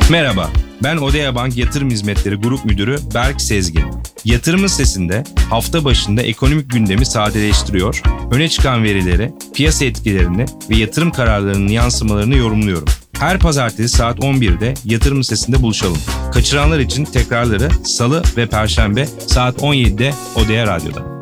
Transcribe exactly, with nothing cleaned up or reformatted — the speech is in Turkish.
Merhaba, ben Odea Bank Yatırım Hizmetleri Grup Müdürü Berk Sezgin. Yatırımın Sesi'nde hafta başında ekonomik gündemi sadeleştiriyor, öne çıkan verileri, piyasa etkilerini ve yatırım kararlarının yansımalarını yorumluyorum. Her pazartesi saat on birde Yatırım Sesi'nde buluşalım. Kaçıranlar için tekrarları Salı ve Perşembe saat on yedide Odea Radyo'da.